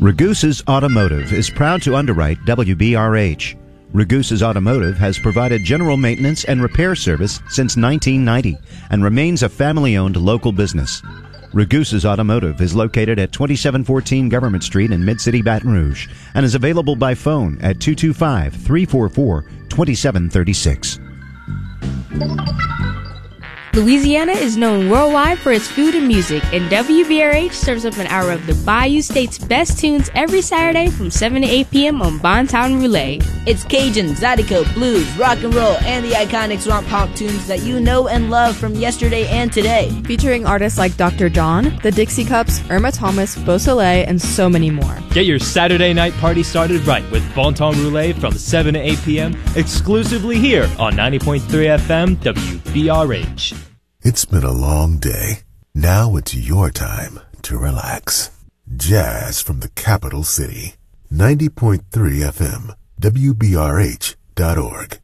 Ragusa's Automotive is proud to underwrite WBRH. Ragusa's Automotive has provided general maintenance and repair service since 1990 and remains a family-owned local business. Ragusa's Automotive is located at 2714 Government Street in Mid-City Baton Rouge and is available by phone at 225-344-2736. Louisiana is known worldwide for its food and music, and WBRH serves up an hour of the Bayou State's best tunes every Saturday from 7 to 8 p.m. on Bontown Roulette. It's Cajun, Zydeco, blues, rock and roll, and the iconic swamp honk tunes that you know and love from yesterday and today. Featuring artists like Dr. John, the Dixie Cups, Irma Thomas, Beausoleil, and so many more. Get your Saturday night party started right with Bontown Roulette from 7 to 8 p.m. exclusively here on 90.3 FM WBRH. It's been a long day. Now it's your time to relax. Jazz from the capital city. 90.3 FM, WBRH.org.